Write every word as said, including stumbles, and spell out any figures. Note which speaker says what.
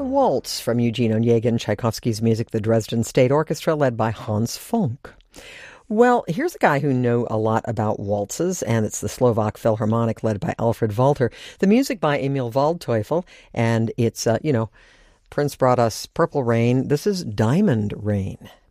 Speaker 1: Waltz from Eugene Onegin, Tchaikovsky's music, the Dresden State Orchestra, led by Hans Funk. Well, here's a guy who knew a lot about waltzes, and it's the Slovak Philharmonic, led by Alfred Walter. The music by Emil Waldteufel, and it's, uh, you know, Prince brought us Purple Rain. This is Diamond Rain.